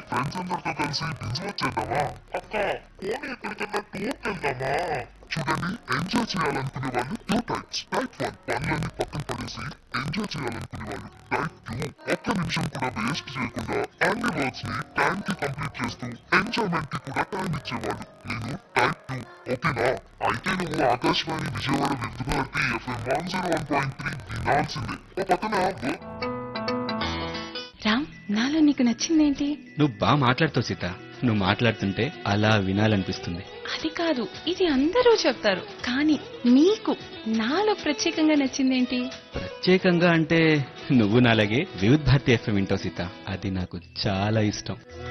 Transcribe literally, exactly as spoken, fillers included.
Friends అందరితో కలిసి binge వచ్చేద్దామా? అక్క పోనీ ఎక్కడికన్నా టూర్కి వెళ్దామా? చూడండి, ఎంజాయ్ చేయాలనుకునే వాళ్ళు టూ టైప్స్. టైప్ వన్ పనులన్నీ పక్కన పడేసి ఎంజాయ్ చేయాలనుకునే వాళ్ళు. టైప్ టూ ఒక్క నిమిషం కూడా వేస్ట్ చేయకుండా అన్ని వర్క్స్ ని టైం కి కంప్లీట్ చేస్తూ ఎంజాయ్మెంట్ కి కూడా టైం ఇచ్చేవాళ్ళు. నేను టైప్ టూ. ఓకేనా? అయితే నువ్వు ఆకాశవాణి విజయవాడ వివిధ Bharati FM one zero one point three వినాల్సిందే. ఓ పక్కన రామ్, నాలో నీకు నచ్చిందేంటి? నువ్వు బాగా మాట్లాడుతావు సీత. నువ్వు మాట్లాడుతుంటే అలా వినాలనిపిస్తుంది. అది కాదు, ఇది అందరూ చెప్తారు, కానీ నీకు నాలో ప్రత్యేకంగా నచ్చిందేంటి? ప్రత్యేకంగా అంటే నువ్వు నాలాగే వివిధ భారతి ఎఫ్ఎం వింటావు సీత. అది నాకు చాలా ఇష్టం.